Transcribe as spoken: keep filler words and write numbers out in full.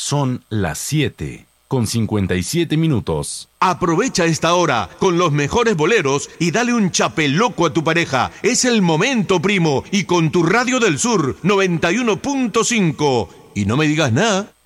Son las siete con cincuenta y siete minutos. Aprovecha esta hora con los mejores boleros y dale un chapeloco a tu pareja. Es el momento, primo, y con tu Radio del Sur noventa y uno punto cinco. Y no me digas nada.